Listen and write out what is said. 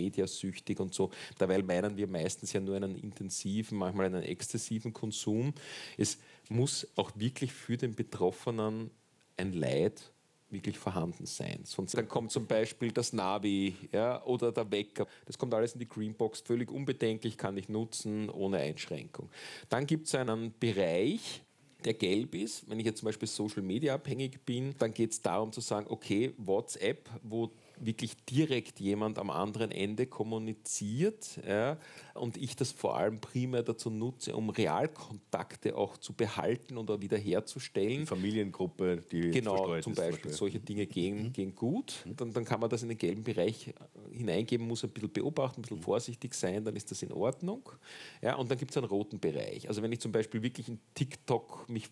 Media-süchtig und so. Dabei meinen wir meistens ja nur einen intensiven, manchmal einen exzessiven Konsum. Es muss auch wirklich für den Betroffenen ein Leid wirklich vorhanden sein. Sonst dann kommt zum Beispiel das Navi, ja, oder der Wecker. Das kommt alles in die Greenbox, völlig unbedenklich, kann ich nutzen, ohne Einschränkung. Dann gibt es einen Bereich, der gelb ist. Wenn ich jetzt zum Beispiel Social Media abhängig bin, dann geht es darum zu sagen, okay, WhatsApp, wo wirklich direkt jemand am anderen Ende kommuniziert, ja, und ich das vor allem primär dazu nutze, um Realkontakte auch zu behalten oder wiederherzustellen. Die Familiengruppe, die genau, zum Beispiel solche Dinge gehen gut. Dann kann man das in den gelben Bereich hineingeben, muss ein bisschen beobachten, ein bisschen vorsichtig sein, dann ist das in Ordnung. Ja, und dann gibt es einen roten Bereich. Also wenn ich zum Beispiel wirklich in TikTok mich